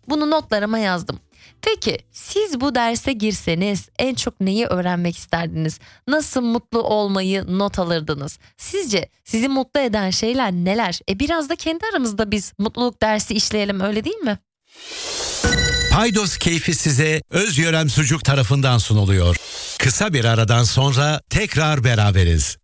Bunu notlarıma yazdım. Peki siz bu derse girseniz en çok neyi öğrenmek isterdiniz? Nasıl mutlu olmayı not alırdınız? Sizce sizi mutlu eden şeyler neler? Biraz da kendi aramızda biz mutluluk dersi işleyelim, öyle değil mi? Paydos Keyfi size Öz Yörem Sucuk tarafından sunuluyor. Kısa bir aradan sonra tekrar beraberiz.